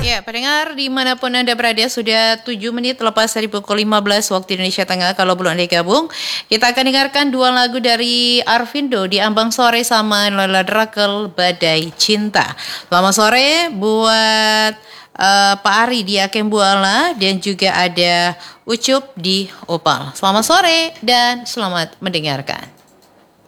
Ya, pendengar dimanapun Anda berada, sudah 7 menit lepas dari pukul 15 waktu Indonesia Tengah. Kalau belum ada gabung, kita akan dengarkan dua lagu dari Arvindo, Di Ambang Sore sama Lola Drakel, Badai Cinta. Selamat sore buat Pak Ari di Akembuala dan juga ada Ucup di Opal. Selamat sore dan selamat mendengarkan.